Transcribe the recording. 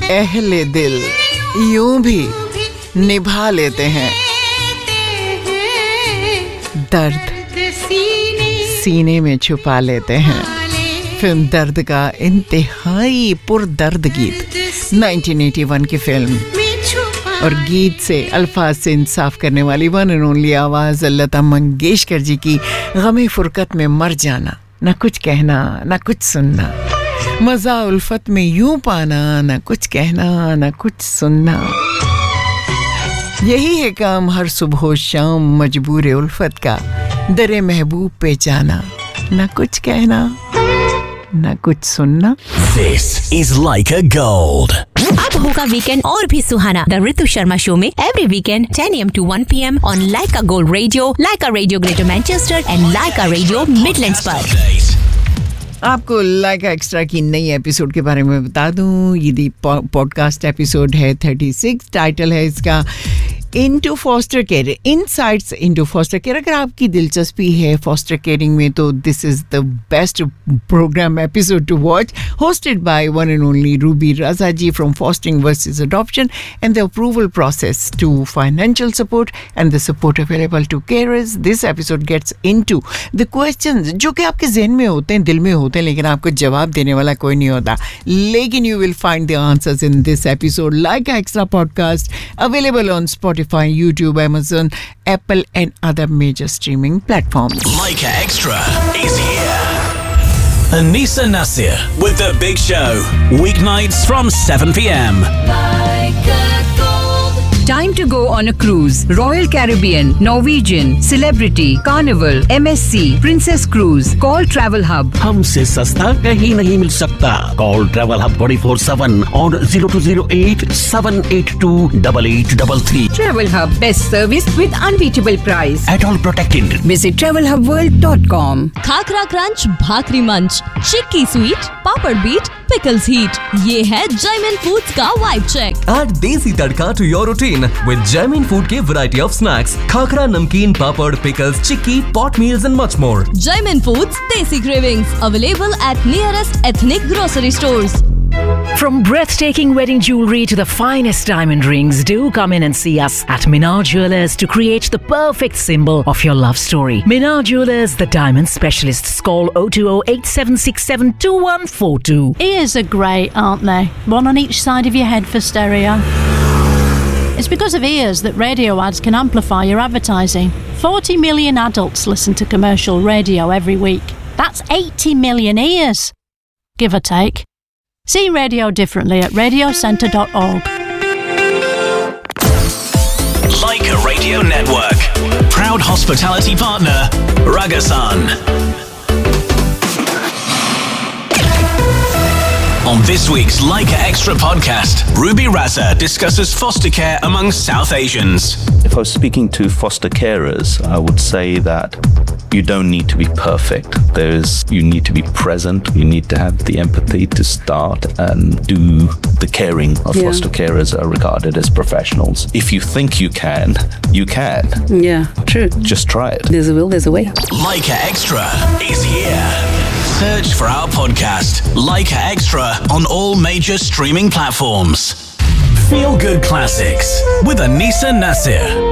अहले दिल यूं भी निभा लेते हैं दर्द सीने में छुपा लेते हैं। फिल्म दर्द का इंतहाई पुरदर्द गीत 1981 की फिल्म, और गीत से अल्फाज से इंसाफ करने वाली वन एंड ओनली आवाज़ लता मंगेशकर जी की गमे फुरकत में मर जाना, ना कुछ कहना ना कुछ सुनना, मज़ा उल्फत में यूं पाना, ना कुछ कहना ना कुछ सुनना। यही है काम हर सुबह शाम मजबूर उल्फत का, दरे महबूब पे जाना, ना कुछ कहना ना कुछ सुनना। This is Laika Gold. अब होगा वीकेंड और भी सुहाना द ऋतु शर्मा शो में every weekend 10 AM to 1 PM on Lyca gold radio, Lyca radio greater Manchester and Lyca radio Midlands पर। आपको लाइका एक्स्ट्रा की नई एपिसोड के बारे में बता दूं, ये पॉडकास्ट एपिसोड है 36। टाइटल है इसका into foster care, insights into foster care. अगर आपकी दिलचस्पी है फॉस्टर केयरिंग में तो this is the best programme episode to watch, hosted by one and only Ruby Raja ji from fostering versus adoption and the approval process to financial support and the support available to carers. This episode gets into the questions जो कि आपके जहन में होते हैं, दिल में होते हैं, लेकिन आपको जवाब देने वाला कोई नहीं होता, लेकिन you will find the answers in this episode. Lyca extra podcast available on Spotify, YouTube, Amazon, Apple and other major streaming platforms. Laika Extra is here. Anisa Nasir with The Big Show. Weeknights from 7 p.m. Time to go on a cruise. Royal Caribbean, Norwegian, Celebrity, Carnival, MSC, Princess Cruise. Call Travel Hub. हमसे सस्ता कहीं नहीं मिल सकता। Call Travel Hub 24/7 on 0208 782 8833. Travel Hub, best service with unbeatable price. At all protected. Visit travelhubworld.com. Khakhra crunch, भाकरी मंच, चिक्की sweet, पापड़ beat, pickles heat, ये है Jaymin foods का vibe check. Add देसी तड़का to your routine with Jaimin Food के variety of snacks, khakhra, नमकीन, पापड़, pickles, chikki, pot meals and much more. Jaimin Foods Desi Cravings, available at nearest ethnic grocery stores. From breathtaking wedding jewelry to the finest diamond rings, do come in and see us at Minar Jewelers to create the perfect symbol of your love story. Minar Jewelers, the diamond specialists. Call 020-8767-2142. Ears are great, aren't they? One on each side of your head for stereo. It's because of ears that radio ads can amplify your advertising. 40 million adults listen to commercial radio every week. That's 80 million ears, give or take. See radio differently at radiocentre.org. Laika Radio Network. Proud hospitality partner, Ragasan. On this week's Laika Extra podcast, Ruby Raza discusses foster care among South Asians. If I was speaking to foster carers, I would say that you don't need to be perfect. You need to be present. You need to have the empathy to start and do the caring of foster carers are regarded as professionals. If you think you can, you can. Yeah, true. Just try it. There's a will, there's a way. Laika Extra is here. Search for our podcast, Laika Extra, on all major streaming platforms. Feel Good Classics with Anisa Nasir.